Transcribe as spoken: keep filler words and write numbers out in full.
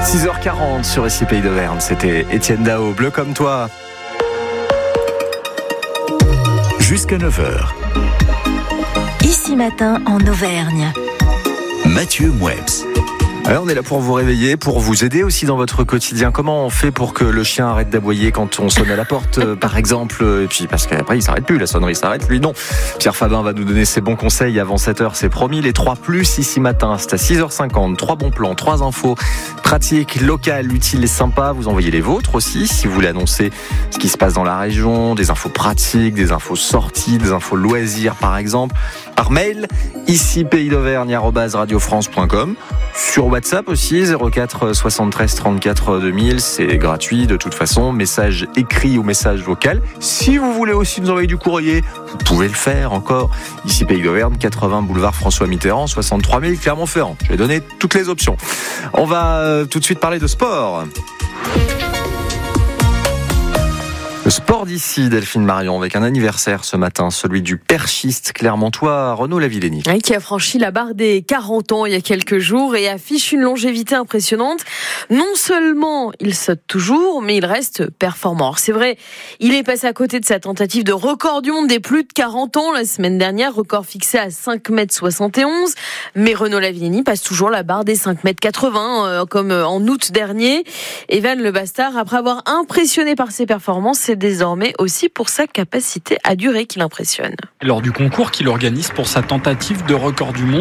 six heures quarante sur Ici Pays d'Auvergne, c'était Étienne Dao, Bleu comme toi. Jusqu'à neuf heures. Ici matin en Auvergne. Mathieu Mouebs. Alors on est là pour vous réveiller, pour vous aider aussi dans votre quotidien. Comment on fait pour que le chien arrête d'aboyer quand on sonne à la porte, euh, par exemple, et puis parce qu'après il s'arrête plus, la sonnerie s'arrête, lui non. Pierre Fabin va nous donner ses bons conseils avant sept heures, c'est promis. Les trois plus ici matin, c'est à six heures cinquante. Trois bons plans, trois infos pratiques, locales, utiles et sympas. Vous envoyez les vôtres aussi si vous voulez annoncer ce qui se passe dans la région, des infos pratiques, des infos sorties, des infos loisirs par exemple, par mail, ici pays d'Auvergne arobase radio france point com. Sur WhatsApp aussi, zéro quatre soixante-treize trente-quatre deux mille, c'est gratuit de toute façon, message écrit ou message vocal. Si vous voulez aussi nous envoyer du courrier, vous pouvez le faire encore. Ici Pays d'Auvergne, quatre-vingts boulevard François Mitterrand, soixante-trois mille Clermont-Ferrand. Je vais donner toutes les options. On va euh, tout de suite parler de sport. Le sport d'ici, Delphine Marion, avec un anniversaire ce matin, celui du perchiste clermontois Renaud Lavillenie. Oui, qui a franchi la barre des quarante ans il y a quelques jours et affiche une longévité impressionnante. Non seulement il saute toujours, mais il reste performant. Alors c'est vrai, il est passé à côté de sa tentative de record du monde des plus de quarante ans la semaine dernière, record fixé à cinq mètres soixante et onze. Mais Renaud Lavillenie passe toujours la barre des cinq mètres quatre-vingts, euh, comme en août dernier. Evan Le Bastard, après avoir impressionné par ses performances, c'est désormais aussi pour sa capacité à durer qu'il impressionne. Lors du concours qu'il organise pour sa tentative de record du monde,